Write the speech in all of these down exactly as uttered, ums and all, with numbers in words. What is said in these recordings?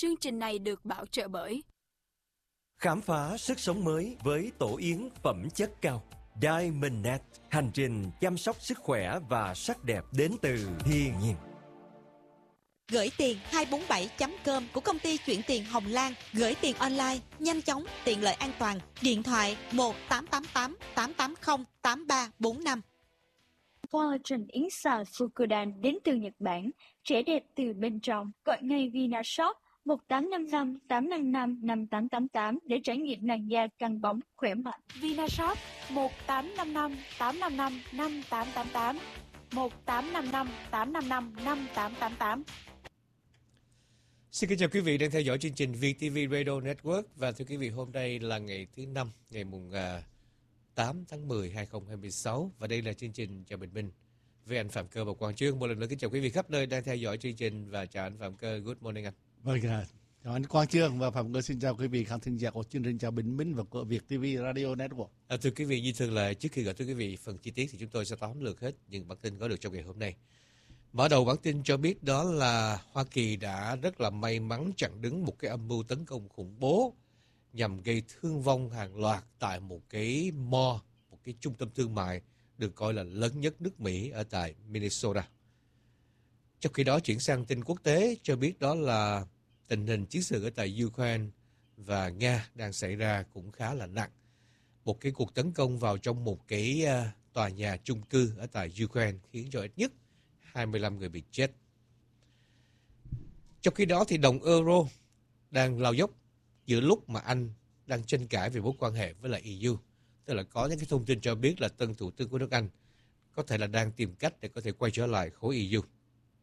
Chương trình này được bảo trợ bởi Khám phá sức sống mới với tổ yến phẩm chất cao Diamondnet, hành trình chăm sóc sức khỏe và sắc đẹp đến từ thiên nhiên. Gửi tiền hai bốn bảy chấm com của công ty chuyển tiền Hồng Lan. Gửi tiền online, nhanh chóng, tiện lợi, an toàn. Điện thoại một tám tám tám tám tám không tám ba bốn năm. Collagen yến xào Fukudan đến từ Nhật Bản, trẻ đẹp từ bên trong. Gọi ngay Vinashop một tám năm năm tám năm năm năm tám tám tám để trải nghiệm làn da căng bóng, khỏe mạnh. Vinashop một tám năm năm tám năm năm năm tám tám tám, một tám năm năm tám năm năm năm tám tám tám. Xin kính chào quý vị đang theo dõi chương trình vê tê vê Radio Network. Và thưa quý vị, hôm nay là ngày thứ năm, ngày mùng tám tháng mười hai nghìn không trăm hai mươi sáu. Và đây là chương trình Chào Bình Minh với anh Phạm Cơ và Quang Trương. Một lần nữa kính chào quý vị khắp nơi đang theo dõi chương trình. Và chào anh Phạm Cơ. Good morning anh. Vâng, chào anh Quang Trương và Phạm Cơ. Xin chào quý vị khán thính giả của chương trình Chào Bình Minh và của Việt ti vi Radio Network. À, thưa quý vị, như thường là trước khi gọi tới quý vị phần chi tiết thì chúng tôi sẽ tóm lược hết những bản tin có được trong ngày hôm nay. Mở đầu bản tin cho biết đó là Hoa Kỳ đã rất là may mắn chặn đứng một cái âm mưu tấn công khủng bố nhằm gây thương vong hàng loạt tại một cái mall, một cái trung tâm thương mại được coi là lớn nhất nước Mỹ ở tại Minnesota. Trong khi đó, chuyển sang tin quốc tế cho biết đó là tình hình chiến sự ở tại Ukraine và Nga đang xảy ra cũng khá là nặng. Một cái cuộc tấn công vào trong một cái uh, tòa nhà chung cư ở tại Ukraine khiến cho ít nhất hai mươi lăm người bị chết. Trong khi đó thì đồng euro đang lao dốc giữa lúc mà Anh đang tranh cãi về mối quan hệ với lại e u. Tức là có những cái thông tin cho biết là tân thủ tướng của nước Anh có thể là đang tìm cách để có thể quay trở lại khối e u.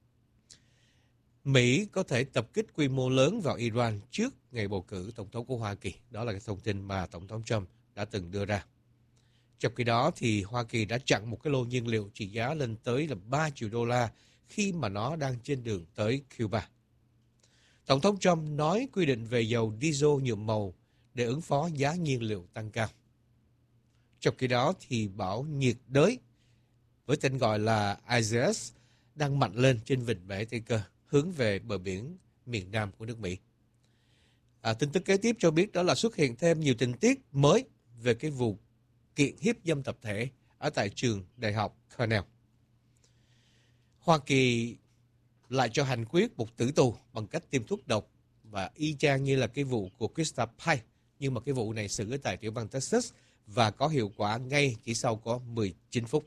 Mỹ có thể tập kích quy mô lớn vào Iran trước ngày bầu cử tổng thống của Hoa Kỳ. Đó là cái thông tin mà Tổng thống Trump đã từng đưa ra. Trong khi đó thì Hoa Kỳ đã chặn một cái lô nhiên liệu trị giá lên tới là ba triệu đô la khi mà nó đang trên đường tới Cuba. Tổng thống Trump nói quy định về dầu diesel nhuộm màu để ứng phó giá nhiên liệu tăng cao. Trong khi đó thì bão nhiệt đới với tên gọi là Isaias đang mạnh lên trên vịnh Bệ Tây Cơ hướng về bờ biển miền Nam của nước Mỹ. À, tin tức kế tiếp cho biết đó là xuất hiện thêm nhiều tình tiết mới về cái vụ kiện hiếp dâm tập thể ở tại trường đại học Cornell. Hoa Kỳ lại cho hành quyết một tử tù bằng cách tiêm thuốc độc và y chang như là cái vụ của Krista Pike, nhưng mà cái vụ này xử ở tại tiểu bang Texas và có hiệu quả ngay chỉ sau có mười chín phút.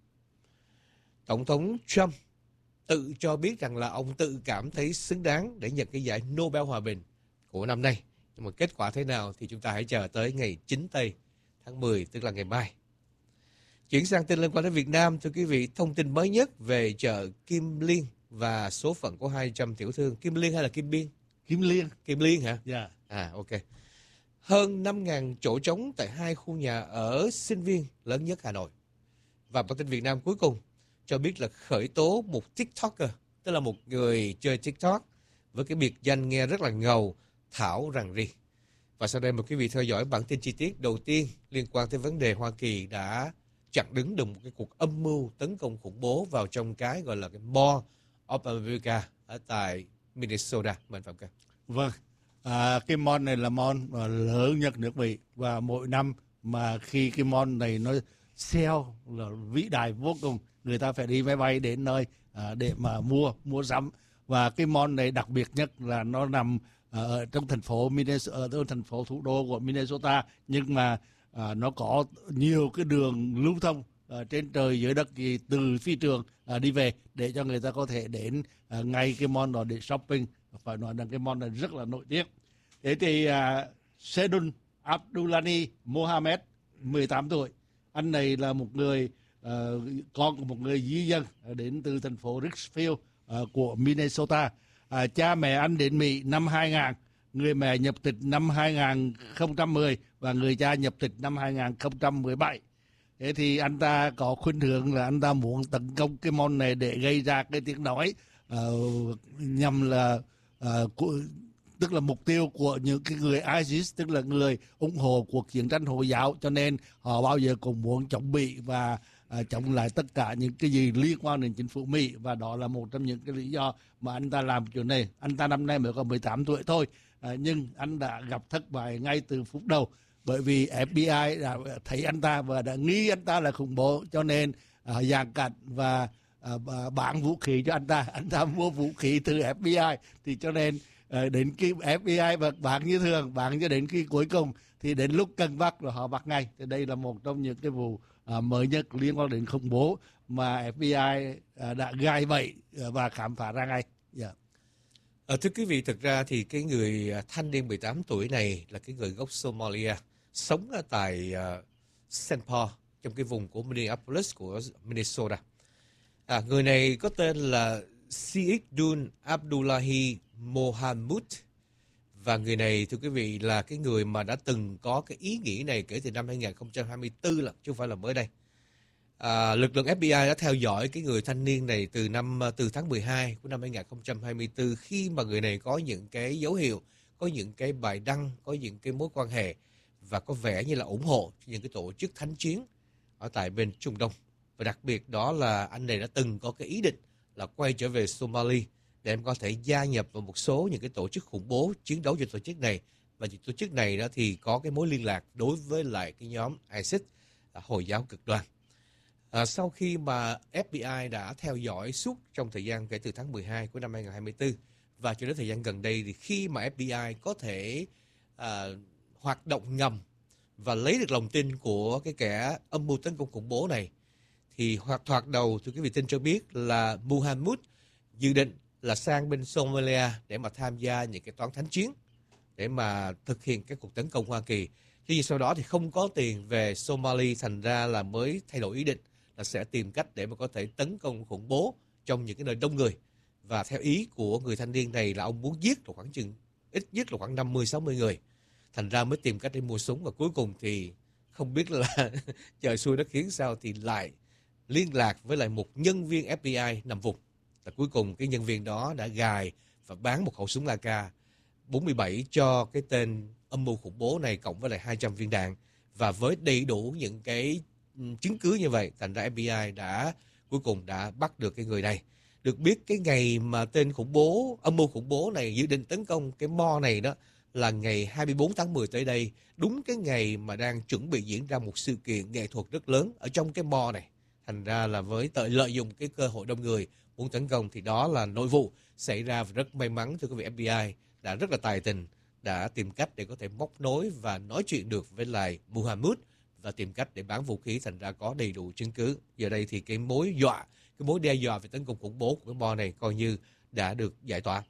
Tổng thống Trump tự cho biết rằng là ông tự cảm thấy xứng đáng để nhận cái giải Nobel Hòa Bình của năm nay. Nhưng mà kết quả thế nào thì chúng ta hãy chờ tới ngày chín tây tháng mười, tức là ngày mai. Chuyển sang tin liên quan đến Việt Nam, thưa quý vị, thông tin mới nhất về chợ Kim Liên và số phận của hai trăm tiểu thương. Kim Liên hay là Kim Biên? Kim Liên. Kim Liên hả? Dạ. Yeah. À, ok. Hơn năm nghìn chỗ trống tại hai khu nhà ở sinh viên lớn nhất Hà Nội. Và bản tin Việt Nam cuối cùng cho biết là khởi tố một TikToker, tức là một người chơi TikTok với cái biệt danh nghe rất là ngầu, Thảo Rằng Ri. Và sau đây mời quý vị theo dõi bản tin chi tiết đầu tiên liên quan tới vấn đề Hoa Kỳ đã chặn đứng được một cái cuộc âm mưu tấn công khủng bố vào trong cái gọi là cái Mall of America ở tại Minnesota. Mời Phạm Cơ. Vâng, à, cái mall này là mall lớn nhất nước Mỹ và mỗi năm mà khi cái mall này nó sale là vĩ đại vô cùng, người ta phải đi máy bay đến nơi à, để mà mua mua sắm. Và cái mall này đặc biệt nhất là nó nằm ở trong thành phố Minnesota, ở thành phố thủ đô của Minnesota, nhưng mà à, nó có nhiều cái đường lưu thông à, trên trời dưới đất thì từ phi trường à, đi về để cho người ta có thể đến à, ngay cái mall đó để shopping. Phải nói rằng cái mall này rất là nổi tiếng. Thế thì à, Sedun Abdulani Mohammed, mười tám tuổi, anh này là một người uh, con của một người di dân đến từ thành phố Richfield uh, của Minnesota. Uh, cha mẹ anh đến Mỹ năm hai nghìn, người mẹ nhập tịch năm hai nghìn không trăm mười và người cha nhập tịch năm hai nghìn không trăm mười bảy. Thế thì anh ta có khuynh hướng là anh ta muốn tấn công cái mall này để gây ra cái tiếng nói uh, nhằm là uh, của, tức là mục tiêu của những cái người ISIS, tức là người ủng hộ cuộc chiến tranh Hồi giáo, cho nên họ bao giờ cũng muốn chống Mỹ và à, chống lại tất cả những cái gì liên quan đến chính phủ Mỹ, và đó là một trong những cái lý do mà anh ta làm chuyện này. Anh ta năm nay mới có mười tám tuổi thôi, à, nhưng anh đã gặp thất bại ngay từ phút đầu, bởi vì ép bê i đã thấy anh ta và đã nghi anh ta là khủng bố, cho nên à, giàn cảnh và à, bán vũ khí cho anh ta. Anh ta mua vũ khí từ ép bê i, thì cho nên à, đến khi ép bê i và bán như thường, bán cho đến khi cuối cùng thì đến lúc cần bắt là họ bắt ngay. Thì đây là một trong những cái vụ à, mới nhất liên quan đến khủng bố mà ép bê i à, đã gai bẫy và khám phá ra ngay. Yeah. À, thưa quý vị, thực ra thì cái người thanh niên mười tám tuổi này là cái người gốc Somalia, sống ở tại uh, Saint Paul, trong cái vùng của Minneapolis của Minnesota. À, người này có tên là Seyidun Abdullahi Mohamud, và người này, thưa quý vị, là cái người mà đã từng có cái ý nghĩ này kể từ năm hai không hai tư, là chứ không phải là mới đây. À, lực lượng ép bê i đã theo dõi cái người thanh niên này từ năm từ tháng mười hai của năm hai không hai tư, khi mà người này có những cái dấu hiệu, có những cái bài đăng, có những cái mối quan hệ và có vẻ như là ủng hộ những cái tổ chức thánh chiến ở tại bên Trung Đông. Và đặc biệt đó là anh này đã từng có cái ý định là quay trở về Somalia để em có thể gia nhập vào một số những cái tổ chức khủng bố, chiến đấu cho tổ chức này. Và tổ chức này đó thì có cái mối liên lạc đối với lại cái nhóm ISIS, Hồi giáo cực đoan. À, sau khi mà ép bê i đã theo dõi suốt trong thời gian kể từ tháng mười hai của năm hai không hai tư, và cho đến thời gian gần đây thì khi mà ép bê i có thể à, hoạt động ngầm và lấy được lòng tin của cái kẻ âm mưu tấn công khủng bố này, thì hoạt thoạt đầu thưa quý vị tin cho biết là Mohamud dự định là sang bên Somalia để mà tham gia những cái toán thánh chiến để mà thực hiện cái cuộc tấn công Hoa Kỳ. Tuy nhiên sau đó thì không có tiền về Somalia, thành ra là mới thay đổi ý định là sẽ tìm cách để mà có thể tấn công khủng bố trong những cái nơi đông người. Và theo ý của người thanh niên này là ông muốn giết được khoảng chừng ít nhất là khoảng năm mươi sáu mươi người. Thành ra mới tìm cách để mua súng, và cuối cùng thì không biết là trời xui đất khiến sao thì lại liên lạc với lại một nhân viên ép bê i nằm vùng. Và cuối cùng cái nhân viên đó đã gài và bán một khẩu súng a ca bốn mươi bảy cho cái tên âm mưu khủng bố này, cộng với lại hai trăm viên đạn. Và với đầy đủ những cái chứng cứ như vậy, thành ra ép bê i đã cuối cùng đã bắt được cái người này. Được biết cái ngày mà tên khủng bố, âm mưu khủng bố này dự định tấn công cái mall này đó là ngày hai mươi bốn tháng mười tới đây, đúng cái ngày mà đang chuẩn bị diễn ra một sự kiện nghệ thuật rất lớn ở trong cái mall này. Thành ra là với tội lợi dụng cái cơ hội đông người muốn tấn công, thì đó là nội vụ xảy ra. Và rất may mắn thưa quý vị, ép bê i đã rất là tài tình, đã tìm cách để có thể móc nối và nói chuyện được với lại Mohamud và tìm cách để bán vũ khí, thành ra có đầy đủ chứng cứ. Giờ đây thì cái mối dọa, cái mối đe dọa về tấn công khủng bố của cái mall này coi như đã được giải tỏa.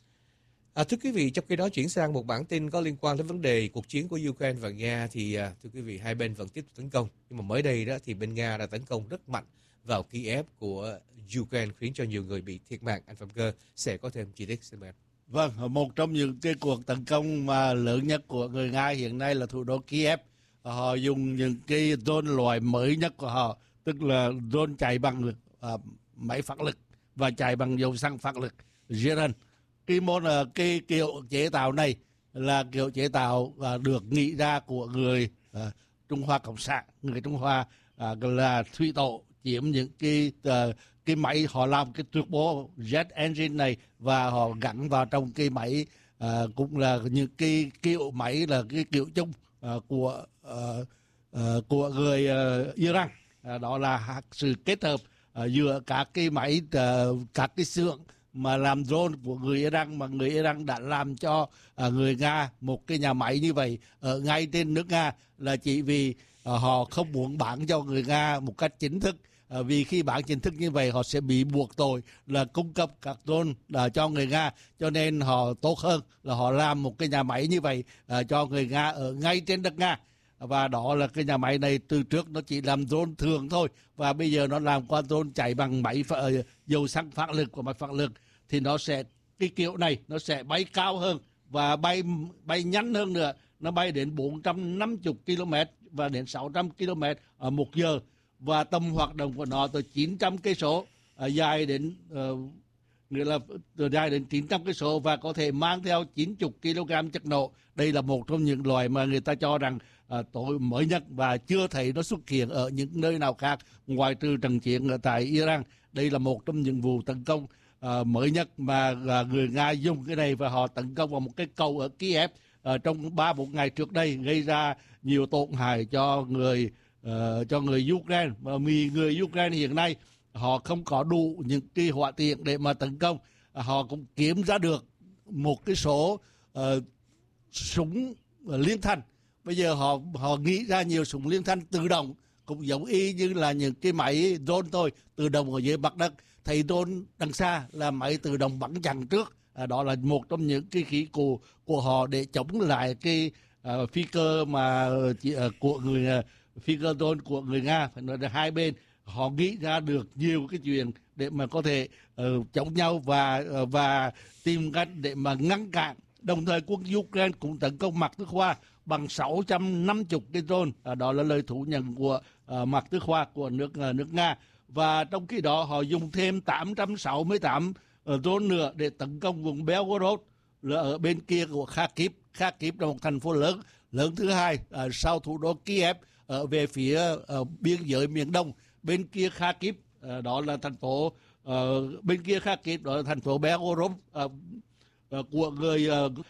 À, thưa quý vị, trong khi đó chuyển sang một bản tin có liên quan đến vấn đề cuộc chiến của Ukraine và Nga, thì à, thưa quý vị, hai bên vẫn tiếp tục tấn công. Nhưng mà mới đây đó thì bên Nga đã tấn công rất mạnh vào Kiev của Ukraine, khiến cho nhiều người bị thiệt mạng. Anh Phạm Cơ sẽ có thêm chi tiết, xin mời. Vâng, một trong những cái cuộc tấn công mà lớn nhất của người Nga hiện nay là thủ đô Kiev. Họ dùng những cái drone loại mới nhất của họ, tức là drone chạy bằng lực, uh, máy phát lực và chạy bằng dầu xăng phát lực Ziran. Cái môn uh, cái kiểu chế tạo này là kiểu chế tạo uh, được nghĩ ra của người uh, Trung Hoa Cộng sản, người Trung Hoa uh, là thủy tổ, chiếm những cái uh, cái máy, họ làm cái turbo jet engine này và họ gắn vào trong cái máy, uh, cũng là những cái kiểu máy là cái kiểu chung uh, của uh, uh, của người uh, Iran. Uh, đó là sự kết hợp uh, giữa các cái máy, uh, các cái xưởng mà làm drone của người Iran, mà người Iran đã làm cho uh, người Nga một cái nhà máy như vậy ở ngay trên nước Nga, là chỉ vì uh, họ không muốn bán cho người Nga một cách chính thức. À, vì khi bán chính thức như vậy họ sẽ bị buộc tội là cung cấp các drone à, cho người Nga, cho nên họ tốt hơn là họ làm một cái nhà máy như vậy à, cho người Nga ở ngay trên đất Nga. Và đó là cái nhà máy này từ trước nó chỉ làm drone thường thôi, và bây giờ nó làm qua drone chạy bằng máy uh, dầu xăng phát lực của máy phát lực, thì nó sẽ, cái kiểu này nó sẽ bay cao hơn và bay bay nhanh hơn nữa, nó bay đến bốn trăm năm mươi ki lô mét và đến sáu trăm ki lô mét ở một giờ, và tầm hoạt động của nó từ chín trăm cây số, uh, dài đến uh, nghĩa là dài đến chín trăm cây số và có thể mang theo chín mươi ki lô gam chất nổ. Đây là một trong những loài mà người ta cho rằng à, tối mới nhất và chưa thấy nó xuất hiện ở những nơi nào khác ngoài trừ trận chiến ở tại Iran. Đây là một trong những vụ tấn công à, mới nhất mà à, người Nga dùng cái này, và họ tấn công vào một cái cầu ở Kiev à, trong ba bốn ngày trước đây, gây ra nhiều tổn hại cho người uh, cho người Ukraine. Mà vì người Ukraine hiện nay họ không có đủ những cái hỏa tiện để mà tấn công, à, họ cũng kiếm ra được một cái số uh, súng liên thanh. Bây giờ họ họ nghĩ ra nhiều súng liên thanh tự động, cũng giống y như là những cái máy drone thôi, tự động ở dưới mặt đất. Thấy drone đằng xa là máy tự động bắn chặn trước. À, đó là một trong những cái khí cụ của họ để chống lại cái uh, phi cơ mà uh, của người uh, phi cơ drone của người Nga. Phải nói là hai bên họ nghĩ ra được nhiều cái chuyện để mà có thể uh, chống nhau và uh, và tìm cách để mà ngăn cản. Đồng thời quân Ukraine cũng tấn công Mạc Tư Khoa bằng sáu trăm năm mươi cái drone. À, đó là lời thú nhận của uh, Mạc Tư Khoa của nước uh, nước Nga. Và trong khi đó họ dùng thêm tám trăm sáu mươi tám uh, drone nữa để tấn công vùng Belgorod là ở bên kia của Kharkiv. Kharkiv là một thành phố lớn lớn thứ hai uh, sau thủ đô Kiev, ở về phía uh, biên giới miền đông. Bên kia Kharkiv uh, đó là thành phố uh, bên kia Kharkiv đó là thành phố Belgorod uh, uh, của người uh,